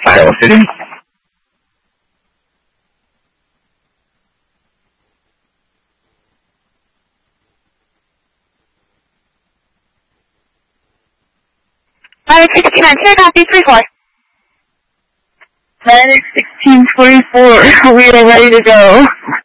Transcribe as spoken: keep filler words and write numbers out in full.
Spiral City. Medic sixty-nine, two copy, three four. Medic sixteen forty-four, we are ready to go.